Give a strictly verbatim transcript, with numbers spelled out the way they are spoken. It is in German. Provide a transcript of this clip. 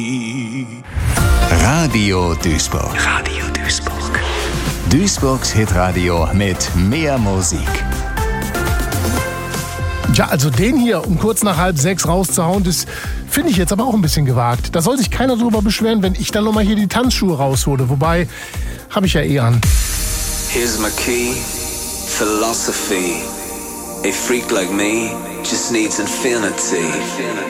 Radio Duisburg. Radio Duisburg. Duisburgs Hitradio mit mehr Musik. Ja, also den hier um kurz nach halb sechs rauszuhauen, das finde ich jetzt aber auch ein bisschen gewagt. Da soll sich keiner drüber beschweren, wenn ich dann nochmal hier die Tanzschuhe raushole. Wobei, habe ich ja eh an. Here's my key, philosophy. A freak like me just needs infinity.